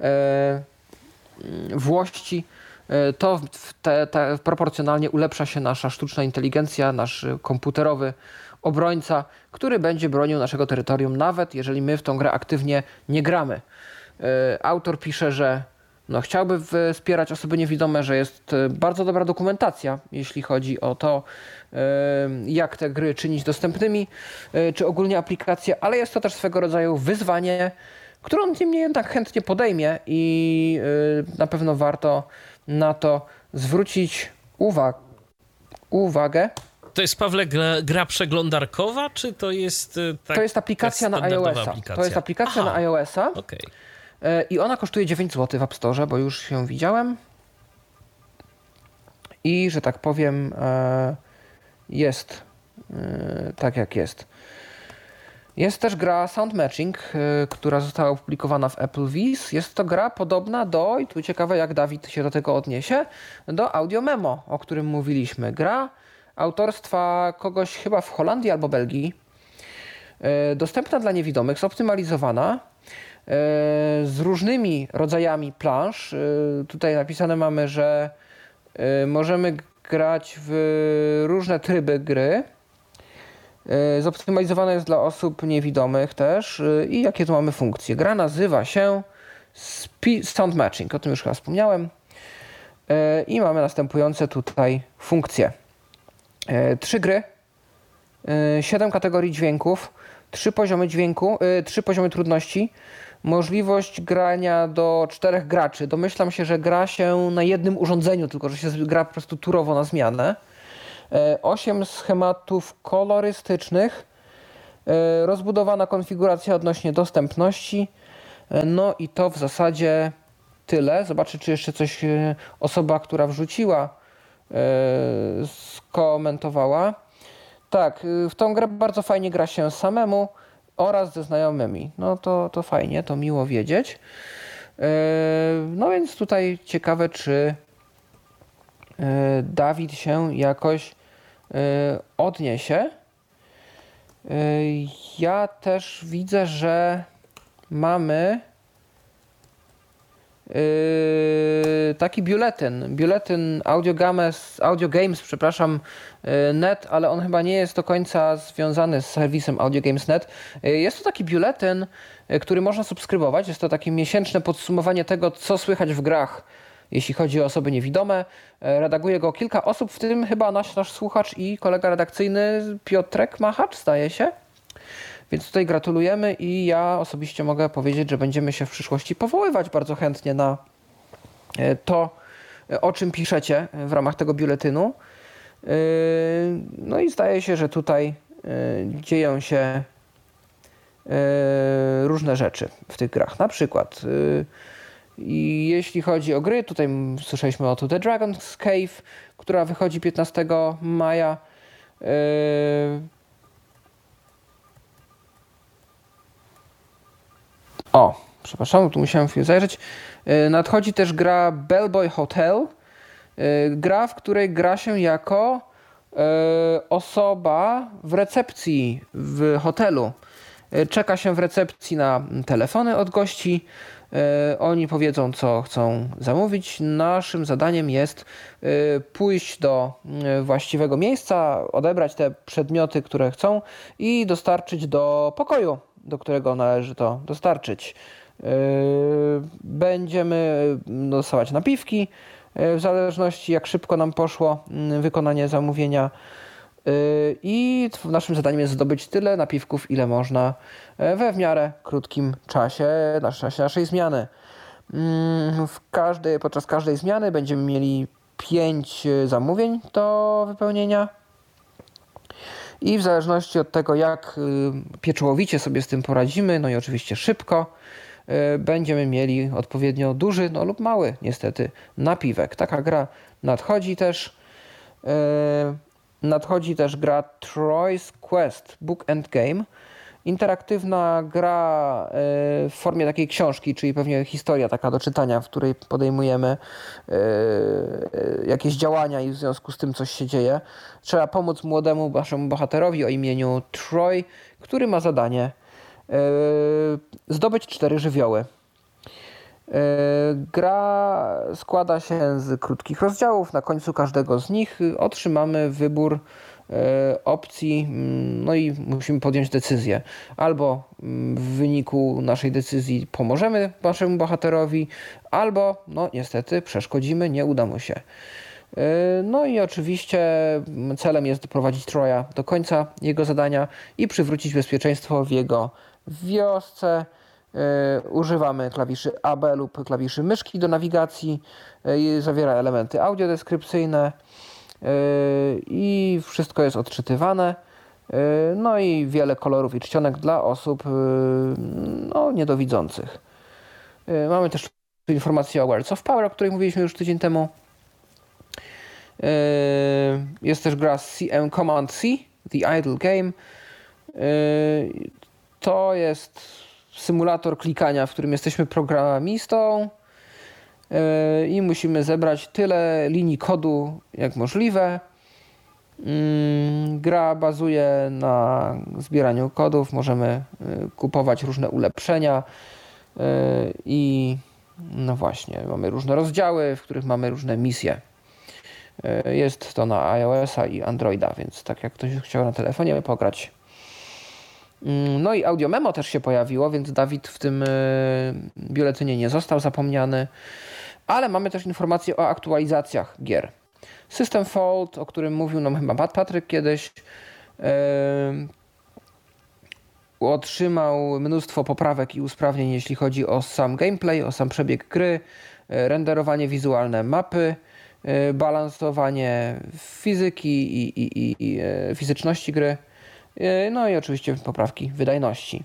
włości, to te, te proporcjonalnie ulepsza się nasza sztuczna inteligencja, nasz komputerowy obrońca, który będzie bronił naszego terytorium, nawet jeżeli my w tą grę aktywnie nie gramy. Autor pisze, że no, chciałby wspierać osoby niewidome, że jest bardzo dobra dokumentacja, jeśli chodzi o to, jak te gry czynić dostępnymi, czy ogólnie aplikacje, ale jest to też swego rodzaju wyzwanie, które on niemniej jednak chętnie podejmie i na pewno warto na to zwrócić uwag- uwagę. To jest, Pawle, gra, gra przeglądarkowa, czy to jest tak, To jest aplikacja na iOS-a. Aplikacja? To jest aplikacja Aha. na iOS-a. Okay. I ona kosztuje dziewięć złotych w App Store, bo już się widziałem. I, że tak powiem, jest tak jak jest. Jest też gra Sound Matching, która została opublikowana w Apple Viz. Jest to gra podobna do, i tu ciekawe jak Dawid się do tego odniesie, do Audio Memo, o którym mówiliśmy. Gra autorstwa kogoś chyba w Holandii albo Belgii. Dostępna dla niewidomych, zoptymalizowana, z różnymi rodzajami plansz. Tutaj napisane mamy, że możemy grać w różne tryby gry. Zoptymalizowane jest dla osób niewidomych też. I jakie tu mamy funkcje? Gra nazywa się Sound Matching, o tym już chyba wspomniałem. I mamy następujące tutaj funkcje. Trzy gry, siedem kategorii dźwięków, trzy poziomy dźwięku, trzy poziomy trudności, możliwość grania do czterech graczy. Domyślam się, że gra się na jednym urządzeniu, tylko że się gra po prostu turowo na zmianę. osiem schematów kolorystycznych, rozbudowana konfiguracja odnośnie dostępności. No i to w zasadzie tyle. Zobaczę, czy jeszcze coś osoba, która wrzuciła, skomentowała. Tak, w tą grę bardzo fajnie gra się samemu oraz ze znajomymi. No to, to fajnie, to miło wiedzieć. No więc tutaj ciekawe, czy Dawid się jakoś odniesie. Ja też widzę, że mamy taki biuletyn, biuletyn Audio Games, Audio Games, przepraszam, net, ale on chyba nie jest do końca związany z serwisem Audio Games net. Jest to taki biuletyn, który można subskrybować. Jest to takie miesięczne podsumowanie tego, co słychać w grach, jeśli chodzi o osoby niewidome. Redaguje go kilka osób, w tym chyba nasz, nasz słuchacz i kolega redakcyjny Piotrek Machacz, zdaje się. Więc tutaj gratulujemy i ja osobiście mogę powiedzieć, że będziemy się w przyszłości powoływać bardzo chętnie na to, o czym piszecie w ramach tego biuletynu. No i zdaje się, że tutaj dzieją się różne rzeczy w tych grach. Na przykład i jeśli chodzi o gry, tutaj słyszeliśmy o To The Dragon's Cave, która wychodzi piętnastego maja. O, przepraszam, tu musiałem chwilę zajrzeć. Nadchodzi też gra Bellboy Hotel. Gra, w której gra się jako osoba w recepcji w hotelu. Czeka się w recepcji na telefony od gości. Oni powiedzą, co chcą zamówić. Naszym zadaniem jest pójść do właściwego miejsca, odebrać te przedmioty, które chcą i dostarczyć do pokoju, do którego należy to dostarczyć. Będziemy dostawać napiwki, w zależności jak szybko nam poszło wykonanie zamówienia. I naszym zadaniem jest zdobyć tyle napiwków, ile można we w miarę krótkim czasie, w czasie naszej zmiany. W każdej, podczas każdej zmiany będziemy mieli pięć zamówień do wypełnienia. I w zależności od tego, jak pieczołowicie sobie z tym poradzimy, no i oczywiście szybko, będziemy mieli odpowiednio duży, no lub mały niestety napiwek. Taka gra nadchodzi też. Nadchodzi też gra Troy's Quest Book and Game. Interaktywna gra w formie takiej książki, czyli pewnie historia taka do czytania, w której podejmujemy jakieś działania i w związku z tym coś się dzieje. Trzeba pomóc młodemu naszemu bohaterowi o imieniu Troy, który ma zadanie zdobyć cztery żywioły. Gra składa się z krótkich rozdziałów. Na końcu każdego z nich otrzymamy wybór opcji, no i musimy podjąć decyzję. Albo w wyniku naszej decyzji pomożemy naszemu bohaterowi, albo no niestety przeszkodzimy, nie uda mu się. No i oczywiście celem jest doprowadzić Troya do końca jego zadania i przywrócić bezpieczeństwo w jego wiosce. Używamy klawiszy A B lub klawiszy myszki do nawigacji. Zawiera elementy audiodeskrypcyjne i wszystko jest odczytywane. No i wiele kolorów i czcionek dla osób no, niedowidzących. Mamy też informację o Words of Power, o której mówiliśmy już tydzień temu. Jest też gra C M Command C, The Idle Game. To jest symulator klikania, w którym jesteśmy programistą i musimy zebrać tyle linii kodu jak możliwe. Gra bazuje na zbieraniu kodów, możemy kupować różne ulepszenia i no właśnie, mamy różne rozdziały, w których mamy różne misje. Jest to na iOS-a i Androida, więc tak jak ktoś chciał na telefonie pograć. No i audio memo też się pojawiło, więc Dawid w tym biuletynie nie został zapomniany. Ale mamy też informacje o aktualizacjach gier. System Fold, o którym mówił nam chyba Pat Patryk kiedyś, otrzymał mnóstwo poprawek i usprawnień, jeśli chodzi o sam gameplay, o sam przebieg gry, renderowanie wizualne mapy, balansowanie fizyki i, i, i, i fizyczności gry, no i oczywiście poprawki wydajności.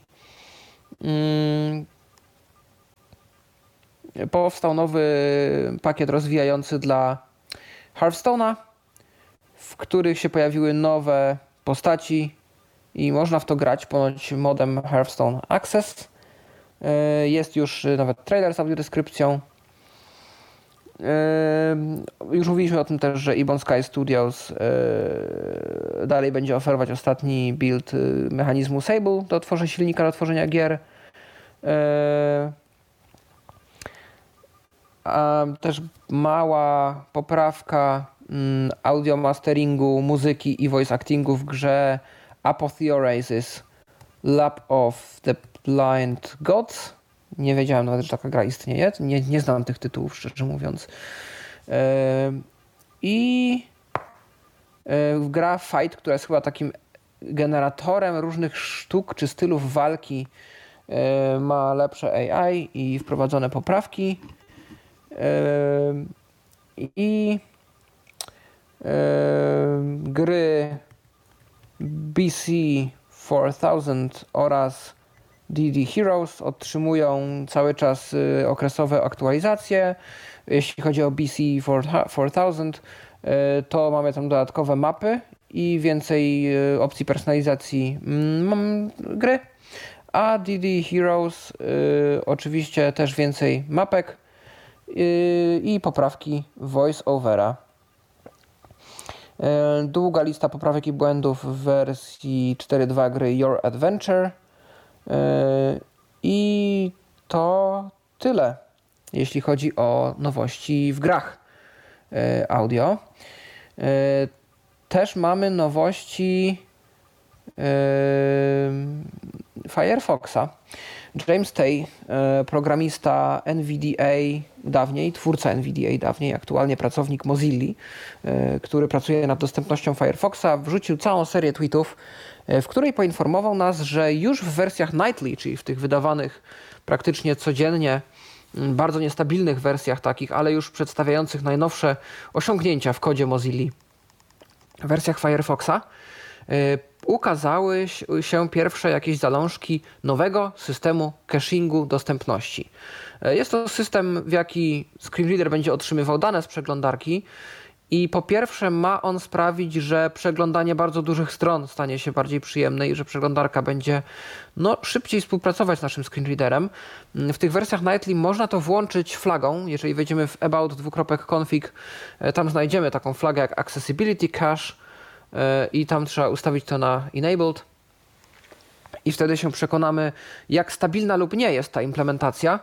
Powstał nowy pakiet rozwijający dla Hearthstone'a, w których się pojawiły nowe postaci i można w to grać ponoć modem Hearthstone Access. Jest już nawet trailer z audiodeskrypcją. Już mówiliśmy o tym też, że Ebon Sky Studios dalej będzie oferować ostatni build mechanizmu Sable do tworzenia silnika do tworzenia gier. A też mała poprawka audio masteringu, muzyki i voice actingu w grze Apotheosis Lab of the Blind Gods. Nie wiedziałem nawet, że taka gra istnieje. Nie, nie znam tych tytułów, szczerze mówiąc. I gra Fight, która jest chyba takim generatorem różnych sztuk czy stylów walki, ma lepsze A I i wprowadzone poprawki. I gry B C four thousand oraz D D Heroes otrzymują cały czas okresowe aktualizacje. Jeśli chodzi o B C four thousand, to mamy tam dodatkowe mapy i więcej opcji personalizacji gry. A D D Heroes oczywiście też więcej mapek i poprawki voice-overa. Długa lista poprawek i błędów w wersji cztery dwa gry Your Adventure. I to tyle, jeśli chodzi o nowości w grach audio. Też mamy nowości Firefoxa. James Tay, programista N V D A dawniej, twórca N V D A dawniej, aktualnie pracownik Mozilla, który pracuje nad dostępnością Firefoxa, wrzucił całą serię tweetów, w której poinformował nas, że już w wersjach nightly, czyli w tych wydawanych praktycznie codziennie, bardzo niestabilnych wersjach takich, ale już przedstawiających najnowsze osiągnięcia w kodzie Mozilla, w wersjach Firefoxa, ukazały się pierwsze jakieś zalążki nowego systemu cachingu dostępności. Jest to system, w jaki screenreader będzie otrzymywał dane z przeglądarki i po pierwsze ma on sprawić, że przeglądanie bardzo dużych stron stanie się bardziej przyjemne i że przeglądarka będzie no, szybciej współpracować z naszym screenreaderem. W tych wersjach nightly można to włączyć flagą. Jeżeli wejdziemy w about dwukropek config, tam znajdziemy taką flagę jak accessibility cache, i tam trzeba ustawić to na enabled i wtedy się przekonamy, jak stabilna lub nie jest ta implementacja.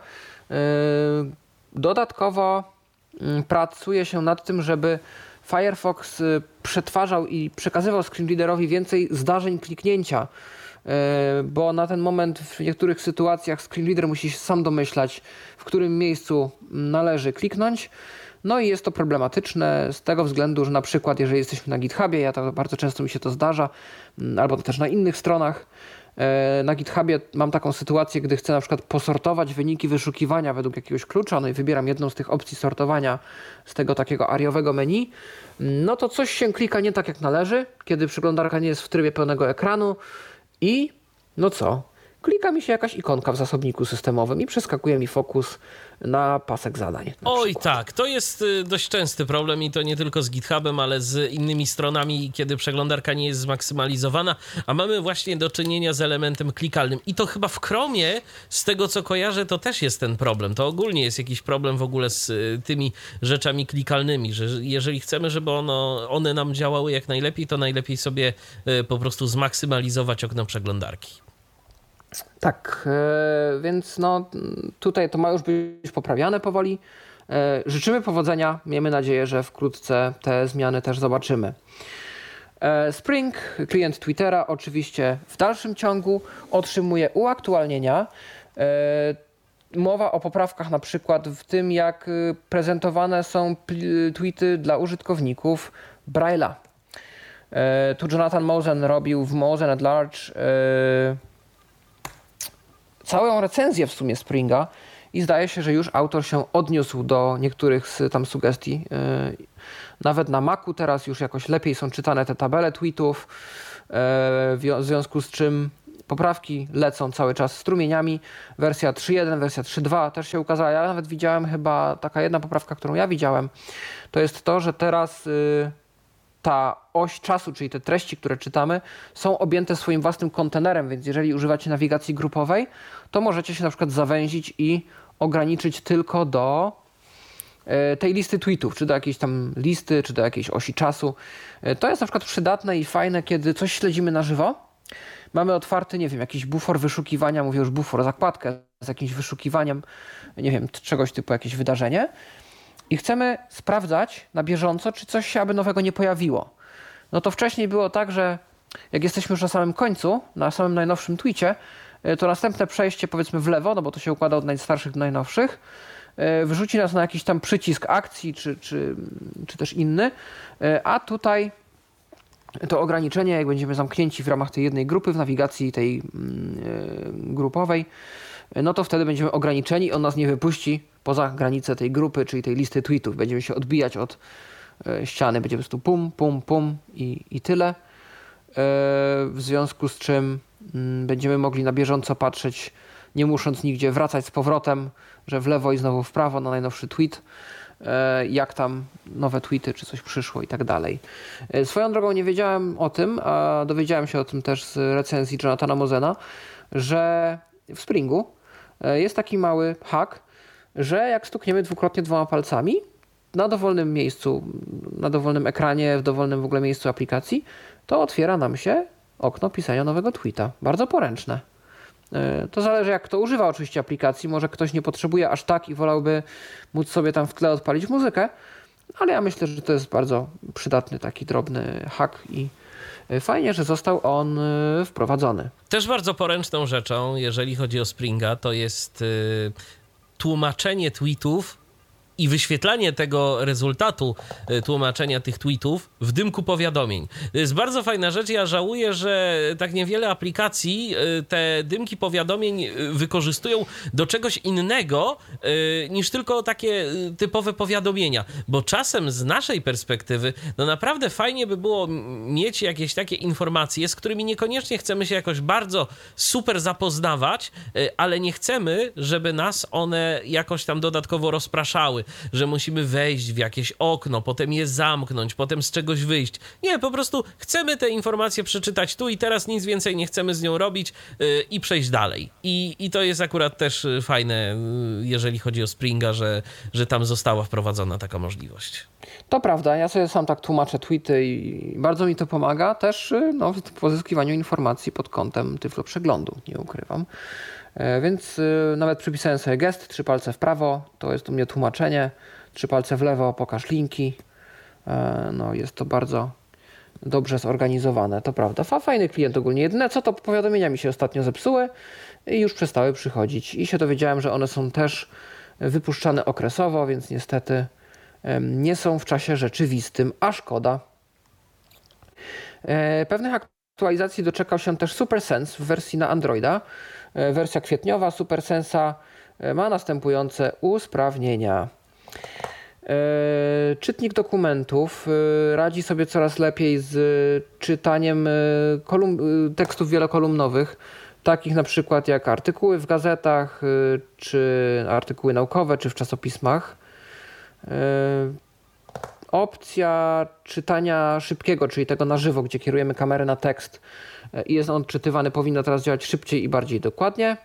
Dodatkowo pracuje się nad tym, żeby Firefox przetwarzał i przekazywał screenreaderowi więcej zdarzeń kliknięcia, bo na ten moment w niektórych sytuacjach screenreader musi się sam domyślać, w którym miejscu należy kliknąć. No i jest to problematyczne z tego względu, że na przykład jeżeli jesteśmy na GitHubie, ja to bardzo często mi się to zdarza, albo też na innych stronach, na GitHubie mam taką sytuację, gdy chcę na przykład posortować wyniki wyszukiwania według jakiegoś klucza, no i wybieram jedną z tych opcji sortowania z tego takiego ariowego menu, no to coś się klika nie tak jak należy, kiedy przeglądarka nie jest w trybie pełnego ekranu i no co? Klika mi się jakaś ikonka w zasobniku systemowym i przeskakuje mi fokus na pasek zadań. Na Oj przykład. tak, to jest dość częsty problem i to nie tylko z GitHubem, ale z innymi stronami, kiedy przeglądarka nie jest zmaksymalizowana, a mamy właśnie do czynienia z elementem klikalnym. I to chyba w Chromie, z tego co kojarzę, to też jest ten problem. To ogólnie jest jakiś problem w ogóle z tymi rzeczami klikalnymi, że jeżeli chcemy, żeby ono, one nam działały jak najlepiej, to najlepiej sobie po prostu zmaksymalizować okno przeglądarki. Tak, e, więc no tutaj to ma już być poprawiane powoli. E, życzymy powodzenia, miejmy nadzieję, że wkrótce te zmiany też zobaczymy. E, Spring, klient Twittera, oczywiście w dalszym ciągu otrzymuje uaktualnienia. E, mowa o poprawkach na przykład w tym, jak prezentowane są tweety dla użytkowników Braille'a. E, tu Jonathan Mosen robił w Mosen at Large e, całą recenzję w sumie Springa i zdaje się, że już autor się odniósł do niektórych z tam sugestii. Nawet na Macu teraz już jakoś lepiej są czytane te tabele tweetów, w związku z czym poprawki lecą cały czas strumieniami. Wersja trzy jeden, wersja trzy dwa też się ukazała. Ja nawet widziałem chyba, taka jedna poprawka, którą ja widziałem, to jest to, że teraz ta oś czasu, czyli te treści, które czytamy, są objęte swoim własnym kontenerem, więc jeżeli używacie nawigacji grupowej, to możecie się na przykład zawęzić i ograniczyć tylko do tej listy tweetów, czy do jakiejś tam listy, czy do jakiejś osi czasu. To jest na przykład przydatne i fajne, kiedy coś śledzimy na żywo. Mamy otwarty, nie wiem, jakiś bufor wyszukiwania, mówię już bufor, zakładkę z jakimś wyszukiwaniem, nie wiem, czegoś typu jakieś wydarzenie i chcemy sprawdzać na bieżąco, czy coś się aby nowego nie pojawiło. No to wcześniej było tak, że jak jesteśmy już na samym końcu, na samym najnowszym tweetie, to następne przejście powiedzmy w lewo, no bo to się układa od najstarszych do najnowszych, wyrzuci nas na jakiś tam przycisk akcji, czy, czy, czy też inny, a tutaj to ograniczenie, jak będziemy zamknięci w ramach tej jednej grupy, w nawigacji tej yy, grupowej, no to wtedy będziemy ograniczeni, on nas nie wypuści poza granicę tej grupy, czyli tej listy tweetów. Będziemy się odbijać od yy, ściany, będzie po prostu pum, pum, pum i, i tyle. Yy, w związku z czym yy, będziemy mogli na bieżąco patrzeć, nie musząc nigdzie wracać z powrotem, że w lewo i znowu w prawo na najnowszy tweet, jak tam nowe tweety, czy coś przyszło i tak dalej. Swoją drogą nie wiedziałem o tym, a dowiedziałem się o tym też z recenzji Jonathana Mosena, że w Springu jest taki mały hack, że jak stukniemy dwukrotnie dwoma palcami na dowolnym miejscu, na dowolnym ekranie, w dowolnym w ogóle miejscu aplikacji, to otwiera nam się okno pisania nowego tweeta. Bardzo poręczne. To zależy, jak kto używa oczywiście aplikacji. Może ktoś nie potrzebuje aż tak i wolałby móc sobie tam w tle odpalić muzykę, ale ja myślę, że to jest bardzo przydatny taki drobny hack i fajnie, że został on wprowadzony. Też bardzo poręczną rzeczą, jeżeli chodzi o Springa, to jest y, tłumaczenie tweetów i wyświetlanie tego rezultatu y, tłumaczenia tych tweetów w dymku powiadomień. To jest bardzo fajna rzecz. Ja żałuję, że tak niewiele aplikacji y, te dymki powiadomień y, wykorzystują do czegoś innego y, niż tylko takie y, typowe powiadomienia. Bo czasem z naszej perspektywy no naprawdę fajnie by było mieć jakieś takie informacje, z którymi niekoniecznie chcemy się jakoś bardzo super zapoznawać, y, ale nie chcemy, żeby nas one jakoś tam dodatkowo rozpraszały, że musimy wejść w jakieś okno, potem je zamknąć, potem z czegoś wyjść. Nie, po prostu chcemy te informacje przeczytać tu i teraz, nic więcej nie chcemy z nią robić yy, i przejść dalej. I, I to jest akurat też fajne, yy, jeżeli chodzi o Springa, że, że tam została wprowadzona taka możliwość. To prawda, ja sobie sam tak tłumaczę tweety i bardzo mi to pomaga też no, w pozyskiwaniu informacji pod kątem Tyflo Przeglądu, nie ukrywam. Więc nawet przypisałem sobie gest, trzy palce w prawo, to jest u mnie tłumaczenie, trzy palce w lewo, pokaż linki. No jest to bardzo dobrze zorganizowane, to prawda. Fajny klient ogólnie. Jedyne co, to powiadomienia mi się ostatnio zepsuły i już przestały przychodzić. I się dowiedziałem, że one są też wypuszczane okresowo, więc niestety nie są w czasie rzeczywistym, a szkoda. Pewnych aktualizacji doczekał się też SuperSense w wersji na Androida. Wersja kwietniowa SuperSense'a ma następujące usprawnienia. Czytnik dokumentów radzi sobie coraz lepiej z czytaniem kolumn, tekstów wielokolumnowych, takich na przykład jak artykuły w gazetach, czy artykuły naukowe, czy w czasopismach. Opcja czytania szybkiego, czyli tego na żywo, gdzie kierujemy kamerę na tekst i jest on odczytywany, powinna teraz działać szybciej i bardziej dokładnie.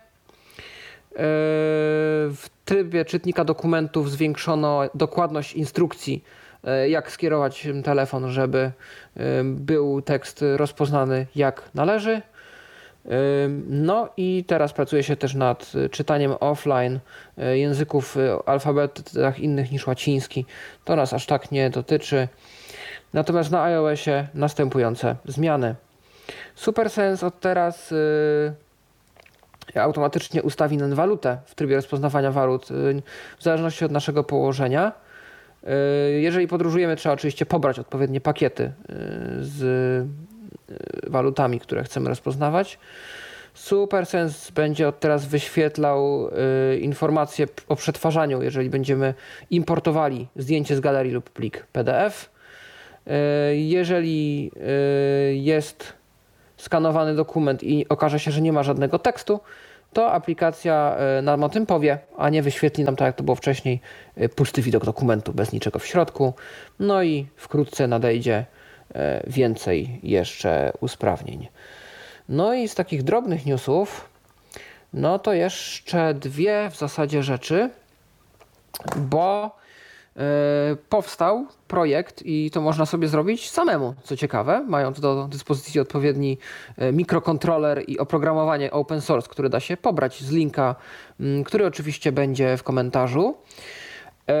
W trybie czytnika dokumentów zwiększono dokładność instrukcji, jak skierować telefon, żeby był tekst rozpoznany jak należy. No i teraz pracuje się też nad czytaniem offline języków w alfabetach innych niż łaciński. To nas aż tak nie dotyczy. Natomiast na iOSie następujące zmiany. SuperSense od teraz yy, automatycznie ustawi nam walutę w trybie rozpoznawania walut yy, w zależności od naszego położenia. Yy, jeżeli podróżujemy, trzeba oczywiście pobrać odpowiednie pakiety yy, z yy, walutami, które chcemy rozpoznawać. SuperSense będzie od teraz wyświetlał y, informacje o przetwarzaniu, jeżeli będziemy importowali zdjęcie z galerii lub plik P D F. Y, jeżeli y, jest skanowany dokument i okaże się, że nie ma żadnego tekstu, to aplikacja y, nam o tym powie, a nie wyświetli nam, tak jak to było wcześniej, y, pusty widok dokumentu bez niczego w środku. No i wkrótce nadejdzie y, więcej jeszcze usprawnień. No i z takich drobnych newsów, no to jeszcze dwie w zasadzie rzeczy, bo yy, powstał projekt i to można sobie zrobić samemu, co ciekawe, mając do dyspozycji odpowiedni mikrokontroler i oprogramowanie open source, które da się pobrać z linka, yy, który oczywiście będzie w komentarzu. Yy,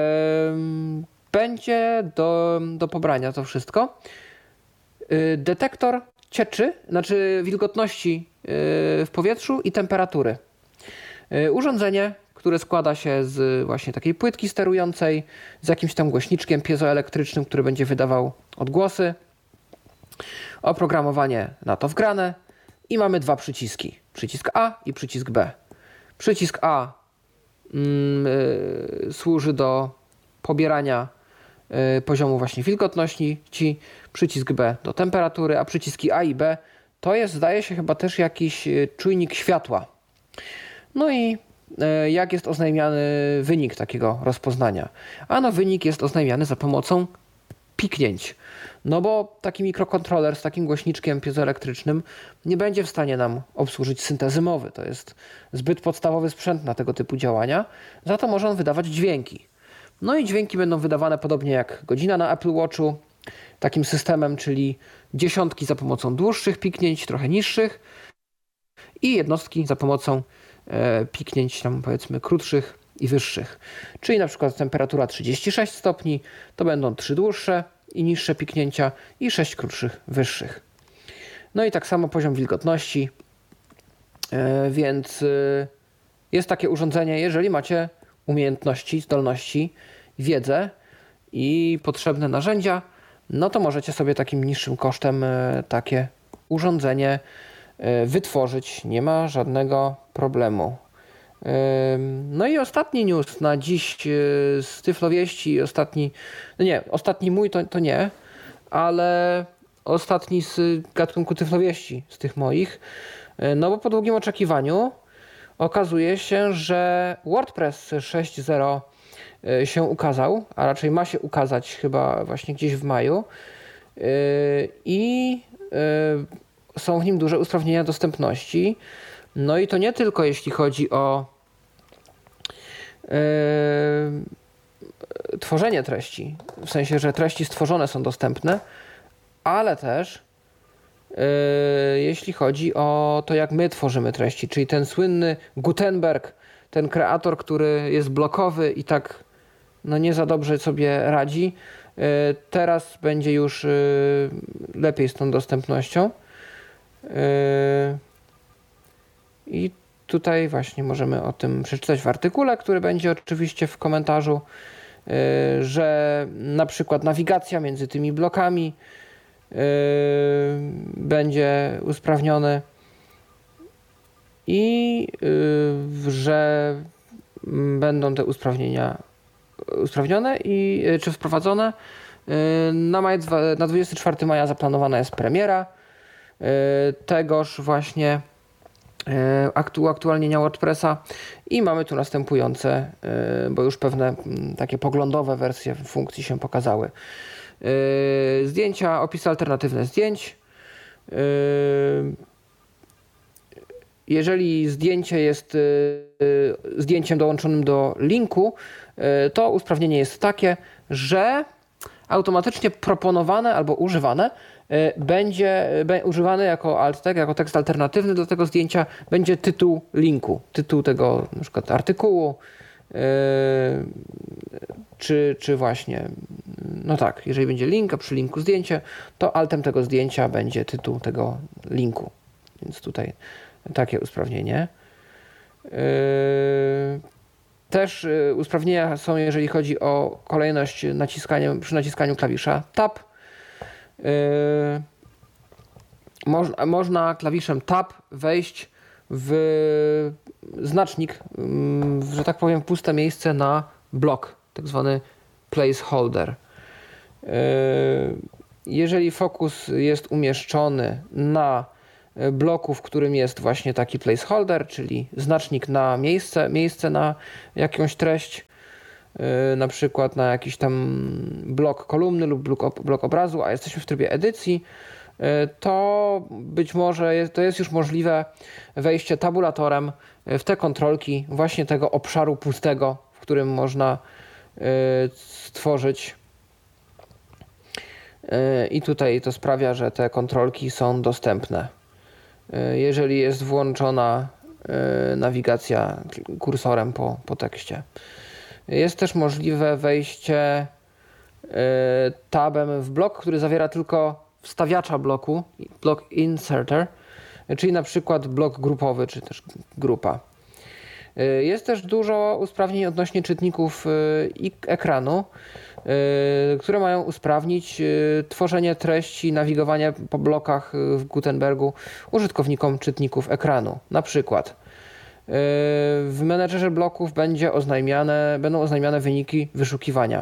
będzie do, do pobrania to wszystko. Yy, detektor cieczy, znaczy wilgotności w powietrzu i temperatury. Urządzenie, które składa się z właśnie takiej płytki sterującej, z jakimś tam głośniczkiem piezoelektrycznym, który będzie wydawał odgłosy. Oprogramowanie na to wgrane i mamy dwa przyciski. Przycisk A i przycisk B. Przycisk A mm, y, służy do pobierania poziomu właśnie wilgotności, ci przycisk B do temperatury, a przyciski A i B to jest, zdaje się, chyba też jakiś czujnik światła. No i jak jest oznajmiany wynik takiego rozpoznania? Ano wynik jest oznajmiany za pomocą piknięć. No bo taki mikrokontroler z takim głośniczkiem piezoelektrycznym nie będzie w stanie nam obsłużyć syntezy mowy. To jest zbyt podstawowy sprzęt na tego typu działania. Za to może on wydawać dźwięki. No i dźwięki będą wydawane podobnie jak godzina na Apple Watchu, takim systemem, czyli dziesiątki za pomocą dłuższych piknięć, trochę niższych i jednostki za pomocą e, piknięć tam powiedzmy krótszych i wyższych. Czyli na przykład temperatura trzydzieści sześć stopni, to będą trzy dłuższe i niższe piknięcia i sześć krótszych, wyższych. No i tak samo poziom wilgotności, e, więc e, jest takie urządzenie, jeżeli macie umiejętności, zdolności, wiedzę i potrzebne narzędzia, no to możecie sobie takim niższym kosztem takie urządzenie wytworzyć. Nie ma żadnego problemu. No i ostatni news na dziś z Tyflowieści, ostatni, no nie, ostatni mój to, to nie, ale ostatni z gatunku Tyflowieści, z tych moich, no bo po długim oczekiwaniu okazuje się, że WordPress sześć zero się ukazał, a raczej ma się ukazać chyba właśnie gdzieś w maju i są w nim duże usprawnienia dostępności. No i to nie tylko jeśli chodzi o tworzenie treści, w sensie, że treści stworzone są dostępne, ale też jeśli chodzi o to, jak my tworzymy treści, czyli ten słynny Gutenberg, ten kreator, który jest blokowy i tak no nie za dobrze sobie radzi, teraz będzie już lepiej z tą dostępnością. I tutaj właśnie możemy o tym przeczytać w artykule, który będzie oczywiście w komentarzu, że na przykład nawigacja między tymi blokami będzie usprawniony i że będą te usprawnienia usprawnione i czy wprowadzone. Na, maj, na dwudziestego czwartego maja zaplanowana jest premiera tegoż właśnie uaktualnienia WordPressa i mamy tu następujące, bo już pewne takie poglądowe wersje funkcji się pokazały. Zdjęcia, opisy alternatywne zdjęć. Jeżeli zdjęcie jest zdjęciem dołączonym do linku, to usprawnienie jest takie, że automatycznie proponowane albo używane będzie używany jako alt tag, jako tekst alternatywny do tego zdjęcia będzie tytuł linku, tytuł tego na przykład artykułu, czy, czy właśnie, no tak, jeżeli będzie link, a przy linku zdjęcie, to altem tego zdjęcia będzie tytuł tego linku. Więc tutaj takie usprawnienie. Też usprawnienia są, jeżeli chodzi o kolejność naciskania, przy naciskaniu klawisza Tab. Można, można klawiszem Tab wejść w znacznik, że tak powiem, puste miejsce na blok, tak zwany placeholder. Jeżeli fokus jest umieszczony na bloku, w którym jest właśnie taki placeholder, czyli znacznik na miejsce, miejsce na jakąś treść, na przykład na jakiś tam blok kolumny lub blok, blok obrazu, a jesteśmy w trybie edycji, to być może jest, to jest już możliwe wejście tabulatorem w te kontrolki właśnie tego obszaru pustego, w którym można stworzyć. I tutaj to sprawia, że te kontrolki są dostępne. Jeżeli jest włączona nawigacja kursorem po, po tekście. Jest też możliwe wejście tabem w blok, który zawiera tylko wstawiacza bloku, blok inserter, czyli na przykład blok grupowy, czy też grupa. Jest też dużo usprawnień odnośnie czytników ekranu, które mają usprawnić tworzenie treści, nawigowanie po blokach w Gutenbergu użytkownikom czytników ekranu. Na przykład w menedżerze bloków będzie oznajmiane, będą oznajmiane wyniki wyszukiwania.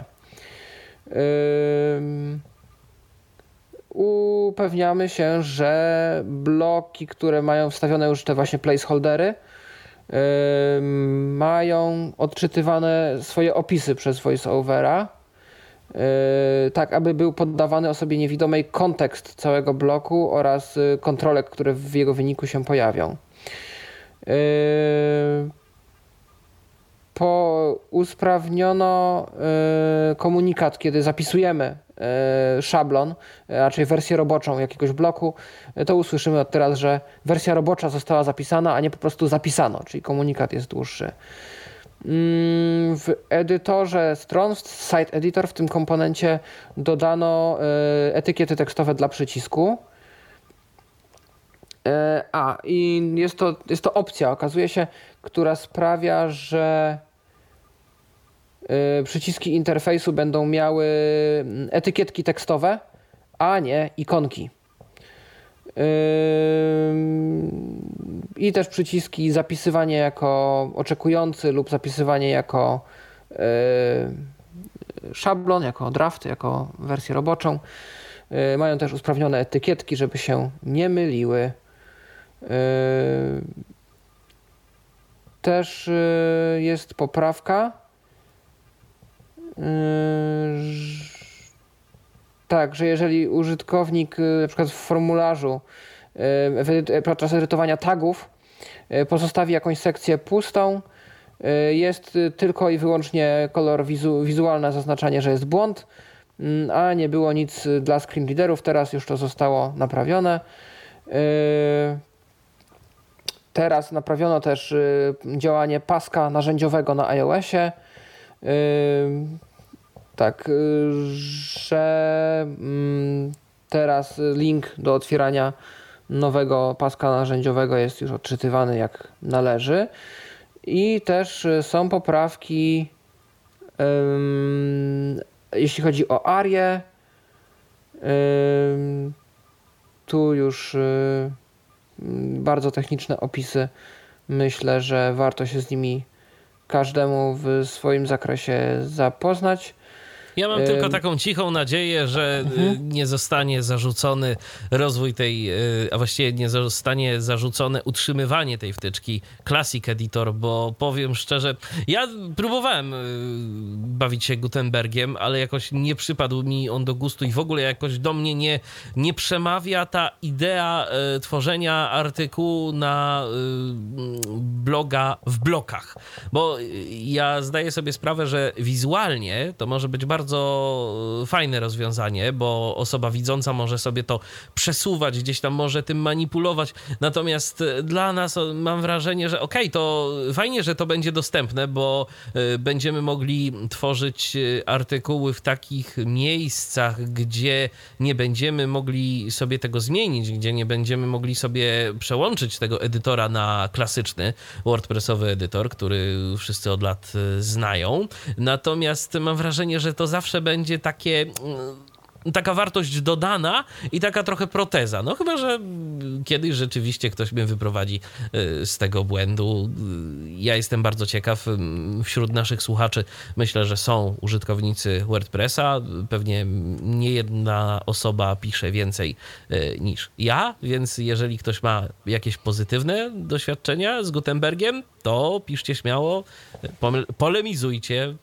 Upewniamy się, że bloki, które mają wstawione już te właśnie placeholdery, mają odczytywane swoje opisy przez VoiceOvera, tak aby był poddawany osobie niewidomej kontekst całego bloku oraz kontrolek, które w jego wyniku się pojawią. Po usprawniono komunikat, kiedy zapisujemy szablon, raczej wersję roboczą jakiegoś bloku, to usłyszymy od teraz, że wersja robocza została zapisana, a nie po prostu zapisano, czyli komunikat jest dłuższy. W edytorze stron, w Site Editor, w tym komponencie dodano etykiety tekstowe dla przycisku. A, i jest to, jest to opcja, okazuje się, która sprawia, że przyciski interfejsu będą miały etykietki tekstowe, a nie ikonki. I też przyciski zapisywanie jako oczekujący lub zapisywanie jako szablon, jako draft, jako wersję roboczą. Mają też usprawnione etykietki, żeby się nie myliły. Też jest poprawka. Tak, że jeżeli użytkownik na przykład w formularzu podczas edytowania tagów pozostawi jakąś sekcję pustą, jest tylko i wyłącznie kolor wizu, wizualne zaznaczanie, że jest błąd, a nie było nic dla screenreaderów. Teraz już to zostało naprawione. Teraz naprawiono też działanie paska narzędziowego na iOSie. Tak, że teraz link do otwierania nowego paska narzędziowego jest już odczytywany jak należy. I też są poprawki, jeśli chodzi o Arię. Tu już bardzo techniczne opisy. Myślę, że warto się z nimi każdemu w swoim zakresie zapoznać. Ja mam tylko taką cichą nadzieję, że mhm. nie zostanie zarzucony rozwój tej, a właściwie nie zostanie zarzucone utrzymywanie tej wtyczki Classic Editor, bo powiem szczerze, ja próbowałem bawić się Gutenbergiem, ale jakoś nie przypadł mi on do gustu i w ogóle jakoś do mnie nie, nie przemawia ta idea tworzenia artykułu na bloga w blokach, bo ja zdaję sobie sprawę, że wizualnie to może być bardzo bardzo fajne rozwiązanie, bo osoba widząca może sobie to przesuwać, gdzieś tam może tym manipulować. Natomiast dla nas mam wrażenie, że okej, okay, to fajnie, że to będzie dostępne, bo będziemy mogli tworzyć artykuły w takich miejscach, gdzie nie będziemy mogli sobie tego zmienić, gdzie nie będziemy mogli sobie przełączyć tego edytora na klasyczny WordPressowy edytor, który wszyscy od lat znają. Natomiast mam wrażenie, że to zawsze będzie takie taka wartość dodana i taka trochę proteza. No chyba, że kiedyś rzeczywiście ktoś mnie wyprowadzi z tego błędu. Ja jestem bardzo ciekaw. Wśród naszych słuchaczy myślę, że są użytkownicy WordPressa. Pewnie nie jedna osoba pisze więcej niż ja, więc jeżeli ktoś ma jakieś pozytywne doświadczenia z Gutenbergiem, to piszcie śmiało, polemizujcie,